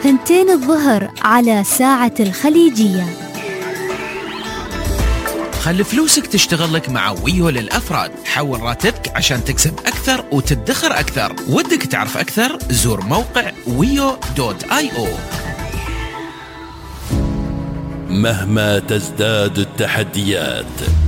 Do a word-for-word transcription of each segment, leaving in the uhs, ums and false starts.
ثنتين الظهر على ساعة الخليجية. خلي فلوسك تشتغل لك مع ويو للأفراد. حول راتبك عشان تكسب أكثر وتدخر أكثر. ودك تعرف أكثر؟ زور موقع ويو دوت آي أو. مهما تزداد التحديات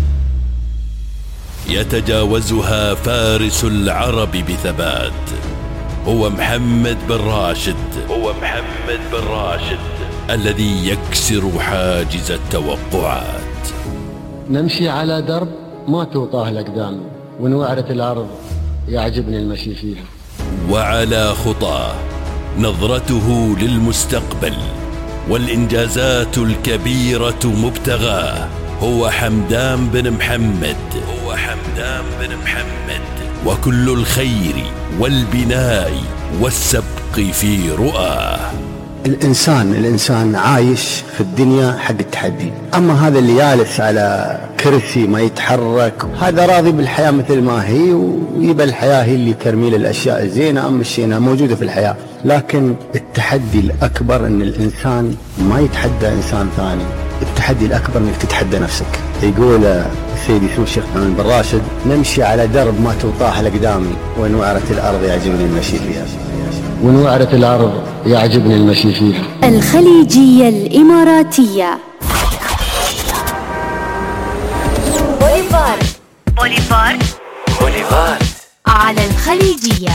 يتجاوزها فارس العرب بثبات. هو محمد بن راشد هو محمد بن راشد الذي يكسر حاجز التوقعات. نمشي على درب ما توطاه الأقدام، ونوعرة الأرض يعجبني المشي فيها. وعلى خطاه نظرته للمستقبل والإنجازات الكبيرة مبتغاه. هو حمدان بن محمد هو حمدان بن محمد وكل الخير والبناء والسبق في رؤاه. الإنسان الإنسان عايش في الدنيا حق التحدي، أما هذا اللي جالس على كرسي ما يتحرك هذا راضي بالحياة مثل ما هي، ويبقى الحياة هي اللي ترمي الأشياء الزينة أم الشينة موجودة في الحياة. لكن التحدي الأكبر أن الإنسان ما يتحدى إنسان ثاني، التحدي الأكبر أنك تتحدى نفسك. يقول سيدي سمو الشيخ محمد بن راشد: نمشي على درب ما توطاه لقدامي، ونوعرة الأرض يعجبني المشي فيها. ونوعرة الأرض يعجبني المشي فيها. الخليجية الإماراتية. بوليفار بوليفار بوليفار على الخليجية.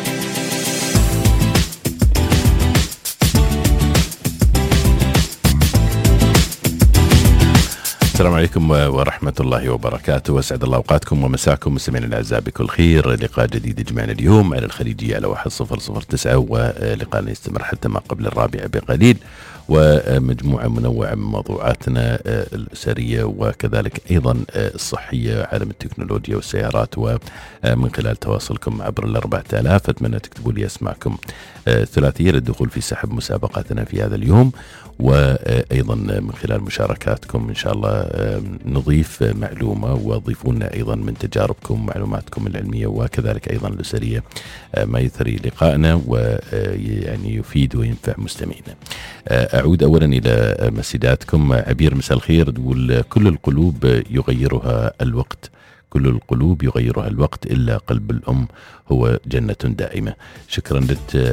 السلام عليكم ورحمة الله وبركاته، واسعد الله أوقاتكم ومساكم مستمعينا الأعزاء بكل خير. لقاء جديد يجمعنا اليوم على الخليجية على واحد صفر صفر تسعة، ولقاءنا يستمر حتى ما قبل الرابعة بقليل، ومجموعة منوعة من موضوعاتنا الأسرية وكذلك أيضا الصحية، عالم التكنولوجيا والسيارات، ومن خلال تواصلكم عبر الأربعة آلاف. أتمنى تكتبوا لي أسماءكم ثلاثية للدخول في سحب مسابقاتنا في هذا اليوم، وأيضا من خلال مشاركاتكم إن شاء الله نضيف معلومة، وضيفوا لنا أيضا من تجاربكم معلوماتكم العلمية وكذلك أيضا الأسرية ما يثري لقائنا ويعني يفيد وينفع مستمعينا. أعود أولا إلى مسيداتكم. عبير مساء الخير، تقول: كل القلوب يغيرها الوقت، كل القلوب يغيرها الوقت إلا قلب الأم هو جنة دائمة. شكرا لك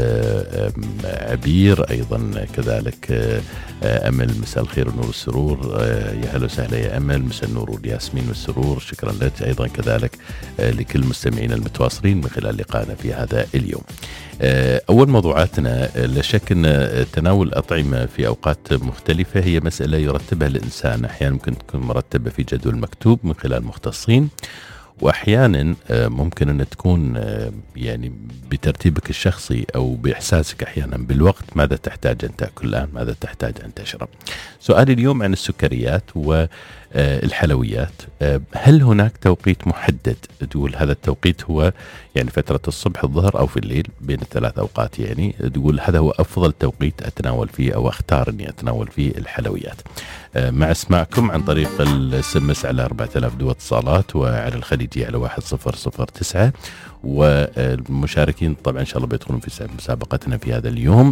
عبير. أيضا كذلك أمل مساء الخير ونور السرور، يا هلا وسهلا يا أمل، مساء النور والياسمين والسرور. شكرا لك أيضا كذلك لكل مستمعين المتواصلين من خلال لقائنا في هذا اليوم. أول موضوعاتنا لا شك أن تناول الأطعمة في أوقات مختلفة هي مسألة يرتبها الإنسان. أحيانا ممكن تكون مرتبة في جدول مكتوب من خلال مختصين، وأحيانا ممكن أن تكون يعني بترتيبك الشخصي أو بإحساسك أحيانا بالوقت، ماذا تحتاج أن تأكل الآن، ماذا تحتاج أن تشرب. سؤالي اليوم عن السكريات والحلويات. هل هناك توقيت محدد تقول هذا التوقيت هو يعني فترة الصبح الظهر أو في الليل بين الثلاث أوقات، يعني تقول هذا هو أفضل توقيت أتناول فيه أو أختار أني أتناول فيه الحلويات؟ مع اسماعكم عن طريق السمس على أربعة آلاف دو اتصالات، وعلى الخليجية على واحد صفر صفر تسعة، والمشاركين طبعا إن شاء الله بيدخلون في مسابقتنا في هذا اليوم.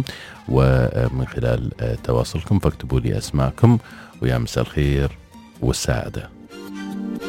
ومن خلال تواصلكم فاكتبوا لي أسماءكم، ويا مساء الخير والسعادة.